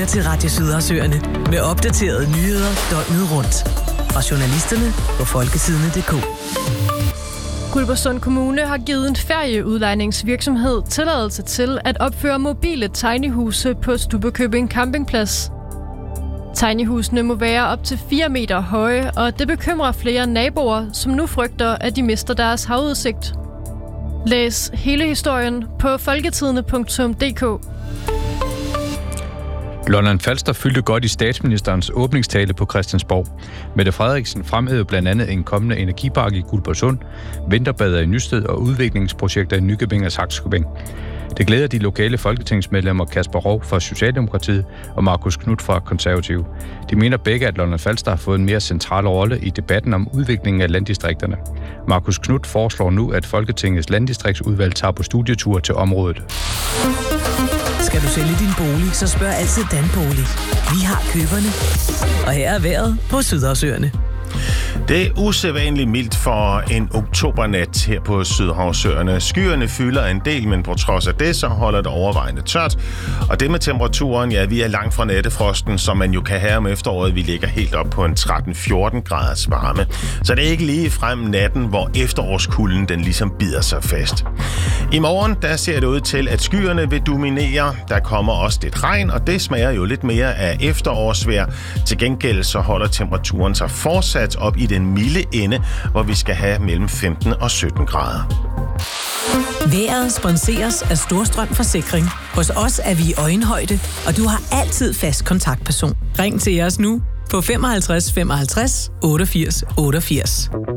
lytter til Radio Sydersøerne med opdaterede nyheder døgnet rundt. Fra journalisterne på folketidene.dk. Guldborgsund Kommune har givet en ferieudlejningsvirksomhed tilladelse til at opføre mobile tinyhuse på Stubbekøbing Campingplads. Tinyhusene må være op til 4 meter høje, og det bekymrer flere naboer, som nu frygter, at de mister deres havudsigt. Læs hele historien på folketidene.dk. Lolland-Falster fyldte godt i statsministerens åbningstale på Christiansborg. Mette Frederiksen fremhævede blandt andet en kommende energipark i Guldborgsund, vinterbader i Nysted og udviklingsprojekter i Nykøbing og Sakskøbing. Det glæder de lokale folketingsmedlemmer Kasper Roug fra Socialdemokratiet og Markus Knudt fra Konservative. De mener begge, at Lolland-Falster har fået en mere central rolle i debatten om udviklingen af landdistrikterne. Markus Knudt foreslår nu, at Folketingets landdistriktsudvalg tager på studietur til området. Skal du sælge din bolig, så spørg altid Danbolig. Vi har køberne. Og her er vejret på Sydersøerne. Det er usædvanligt mildt for en oktobernat her på Sydhavsøerne. Skyerne fylder en del, men på trods af det, så holder det overvejende tørt. Og det med temperaturen, ja, vi er langt fra nattefrosten, som man jo kan have om efteråret. Vi ligger helt op på en 13-14 graders varme. Så det er ikke lige frem natten, hvor efterårskulden den ligesom bider sig fast. I morgen, der ser det ud til, at skyerne vil dominere. Der kommer også lidt regn, og det smager jo lidt mere af efterårsvejr. Til gengæld så holder temperaturen sig fortsat op i den milde ende, hvor vi skal have mellem 15 og 17 grader. Vejret sponseres af Storstrøm Forsikring. Hos os er vi i øjenhøjde, og du har altid fast kontaktperson. Ring til os nu på 55 55 88 88.